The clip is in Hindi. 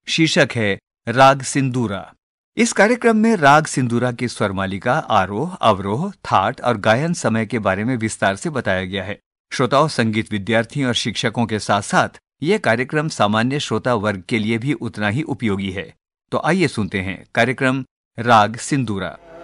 शीर्षक है राग सिंदूरा। इस कार्यक्रम में राग सिंदूरा की स्वर मालिका, आरोह, अवरोह, थाट और गायन समय के बारे में विस्तार से बताया गया है। श्रोताओं, संगीत विद्यार्थियों और शिक्षकों के साथ साथ यह कार्यक्रम सामान्य श्रोता वर्ग के लिए भी उतना ही उपयोगी है। तो आइए सुनते हैं कार्यक्रम राग सिंदूरा।